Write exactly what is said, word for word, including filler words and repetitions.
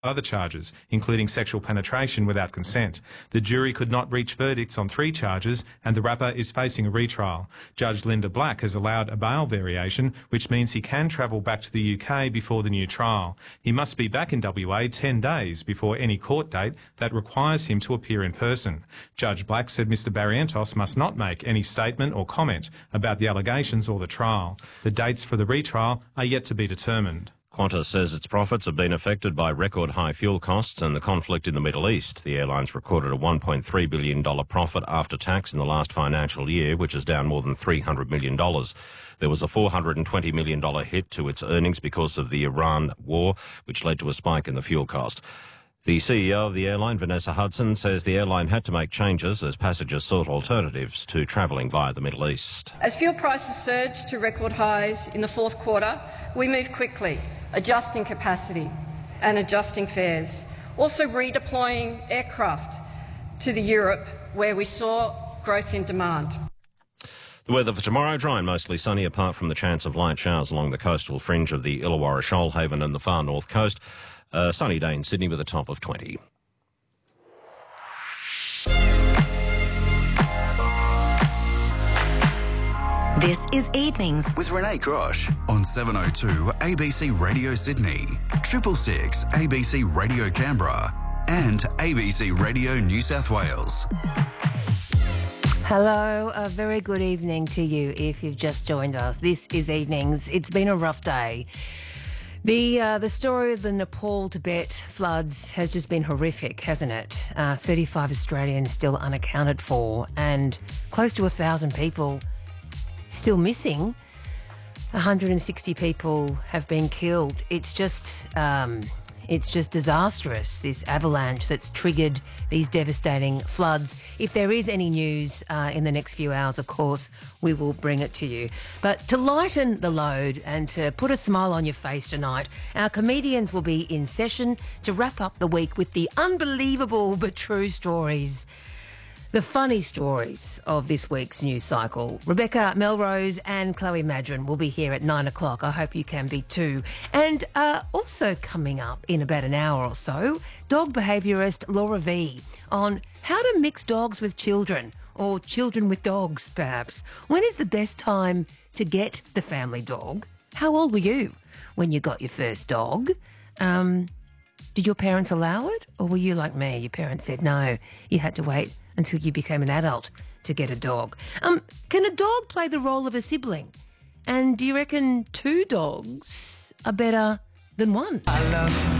other charges, including sexual penetration without consent. The jury could not reach verdicts on three charges, and the rapper is facing a retrial. Judge Linda Black has allowed a bail variation, which means he can travel back to the U K before the new trial. He must be back in W A ten days before any court date that requires him to appear in person. Judge Black said Mister Barrientos must not make any statement or comment about the allegations or the trial. The dates for the retrial are yet to be determined. Qantas says its profits have been affected by record high fuel costs and the conflict in the Middle East. The airlines recorded a one point three billion dollars profit after tax in the last financial year, which is down more than three hundred million dollars. There was a four hundred twenty million dollars hit to its earnings because of the Iran war, which led to a spike in the fuel cost. The C E O of the airline, Vanessa Hudson, says the airline had to make changes as passengers sought alternatives to travelling via the Middle East. As fuel prices surged to record highs in the fourth quarter, we moved quickly, adjusting capacity and adjusting fares, also redeploying aircraft to the Europe where we saw growth in demand. The weather for tomorrow, dry and mostly sunny apart from the chance of light showers along the coastal fringe of the Illawarra Shoalhaven and the far north coast. A sunny day in Sydney with a top of twenty. This is Evenings with Renee Grosh on seven oh two A B C Radio Sydney, triple six A B C Radio Canberra and A B C Radio New South Wales. Hello, a very good evening to you if you've just joined us. This is Evenings. It's been a rough day. The uh, the story of the Nepal-Tibet floods has just been horrific, hasn't it? Uh, thirty-five Australians still unaccounted for and close to one thousand people still missing. one hundred sixty people have been killed. It's just um, it's just disastrous, this avalanche that's triggered these devastating floods. If there is any news uh, in the next few hours, of course, we will bring it to you. But to lighten the load and to put a smile on your face tonight, our comedians will be in session to wrap up the week with the unbelievable but true stories. The funny stories of this week's news cycle. Rebecca Melrose and Chloe Madron will be here at nine o'clock. I hope you can be too. And uh, also coming up in about an hour or so, dog behaviourist Laura V on how to mix dogs with children, or children with dogs, perhaps. When is the best time to get the family dog? How old were you when you got your first dog? Um, did your parents allow it? Or were you like me? Your parents said no, you had to wait until you became an adult to get a dog. Um, can a dog play the role of a sibling? And do you reckon two dogs are better than one? I love